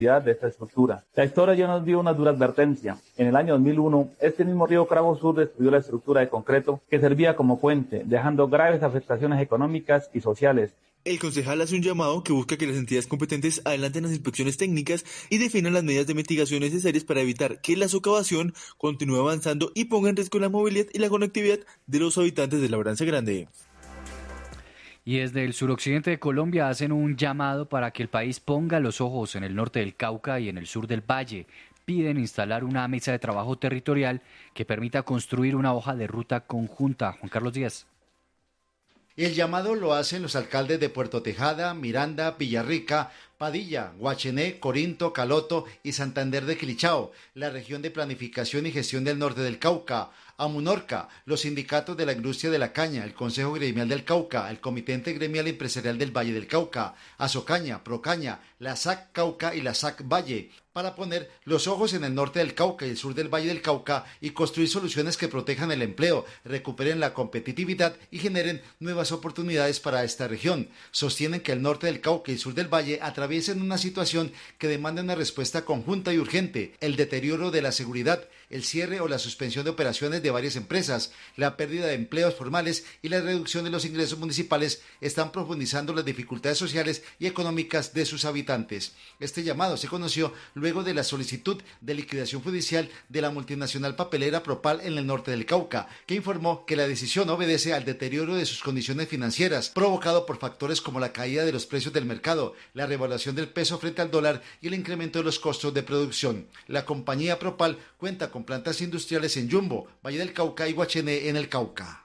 de esta estructura. La historia ya nos dio una dura advertencia. En el año 2001, este mismo río Cravo Sur destruyó la estructura de concreto que servía como puente, dejando graves afectaciones económicas y sociales. El concejal hace un llamado que busca que las entidades competentes adelanten las inspecciones técnicas y definan las medidas de mitigación necesarias para evitar que la socavación continúe avanzando y ponga en riesgo la movilidad y la conectividad de los habitantes de Labranza Grande. Y desde el suroccidente de Colombia hacen un llamado para que el país ponga los ojos en el norte del Cauca y en el sur del Valle. Piden instalar una mesa de trabajo territorial que permita construir una hoja de ruta conjunta. Juan Carlos Díaz. El llamado lo hacen los alcaldes de Puerto Tejada, Miranda, Villarrica, Padilla, Guachené, Corinto, Caloto y Santander de Quilichao, la región de planificación y gestión del norte del Cauca, Amunorca, los sindicatos de la industria de la caña, el Consejo Gremial del Cauca, el Comité Intergremial Empresarial del Valle del Cauca, Azocaña, Procaña, la SAC Cauca y la SAC Valle, para poner los ojos en el norte del Cauca y el sur del Valle del Cauca y construir soluciones que protejan el empleo, recuperen la competitividad y generen nuevas oportunidades para esta región. Sostienen que el norte del Cauca y el sur del Valle atraviesen una situación que demanda una respuesta conjunta y urgente: el deterioro de la seguridad, el cierre o la suspensión de operaciones de varias empresas, la pérdida de empleos formales y la reducción de los ingresos municipales están profundizando las dificultades sociales y económicas de sus habitantes. Este llamado se conoció luego de la solicitud de liquidación judicial de la multinacional papelera Propal en el norte del Cauca, que informó que la decisión obedece al deterioro de sus condiciones financieras, provocado por factores como la caída de los precios del mercado, la revaluación del peso frente al dólar y el incremento de los costos de producción. La compañía Propal cuenta con plantas industriales en Yumbo, Valle del Cauca y Guachené en el Cauca.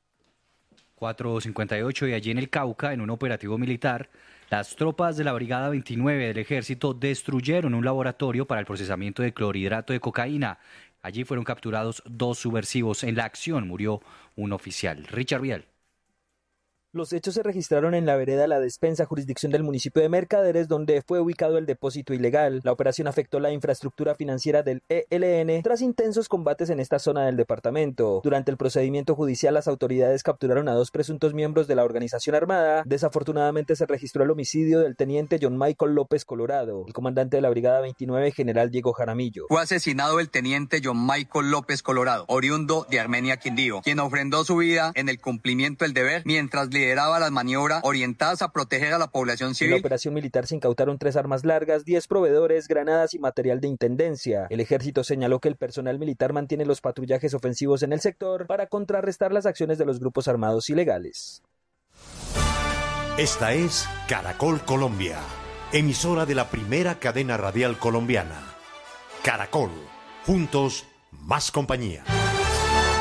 4:58 y allí en el Cauca, en un operativo militar, las tropas de la Brigada 29 del Ejército destruyeron un laboratorio para el procesamiento de clorhidrato de cocaína. Allí fueron capturados 2 subversivos. En la acción murió un oficial. Richard Vial. Los hechos se registraron en la vereda La Despensa, jurisdicción del municipio de Mercaderes, donde fue ubicado el depósito ilegal. La operación afectó la infraestructura financiera del ELN tras intensos combates en esta zona del departamento. Durante el procedimiento judicial, las autoridades capturaron a 2 presuntos miembros de la organización armada. Desafortunadamente se registró el homicidio del teniente John Michael López Colorado. El comandante de la Brigada 29, general Diego Jaramillo. Fue asesinado el teniente John Michael López Colorado, oriundo de Armenia, Quindío, quien ofrendó su vida en el cumplimiento del deber mientras lideraba las maniobras orientadas a proteger a la población civil. En la operación militar se incautaron 3 armas largas, 10 proveedores, granadas y material de intendencia. El ejército señaló que el personal militar mantiene los patrullajes ofensivos en el sector para contrarrestar las acciones de los grupos armados ilegales. Esta es Caracol Colombia, emisora de la primera cadena radial colombiana. Caracol, juntos, más compañía.